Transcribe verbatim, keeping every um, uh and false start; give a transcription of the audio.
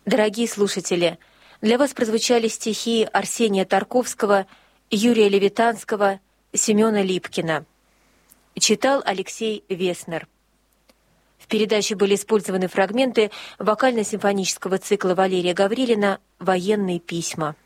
Дорогие слушатели, для вас прозвучали стихи Арсения Тарковского, Юрия Левитанского, Семена Липкина. Читал Алексей Веснер. В передаче были использованы фрагменты вокально-симфонического цикла Валерия Гаврилина «Военные письма».